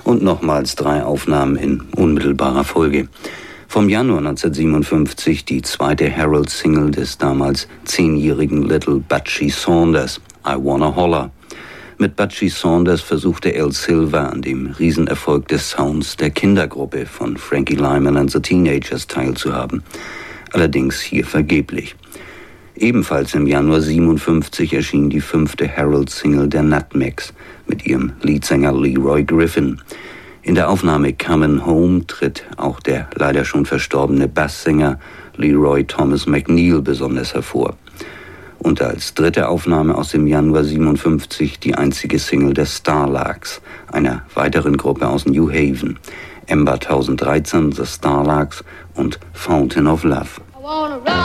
und nochmals 3 Aufnahmen in unmittelbarer Folge. Vom Januar 1957 die zweite Harold-Single des damals 10-jährigen Little Butchie Saunders, I Wanna Holler. Mit Butchie Saunders versuchte Al Silver an dem Riesenerfolg des Sounds der Kindergruppe von Frankie Lymon and the Teenagers teilzuhaben. Allerdings hier vergeblich. Ebenfalls im Januar 1957 erschien die 5. Harold-Single der Nutmegs mit ihrem Leadsänger Leroy Griffin. In der Aufnahme Comin' Home tritt auch der leider schon verstorbene Basssänger Leroy Thomas McNeil besonders hervor. Und als dritte Aufnahme aus dem Januar 1957 die einzige Single der Starlarks, einer weiteren Gruppe aus New Haven, Ember 1013, The Starlarks und Fountain of Love.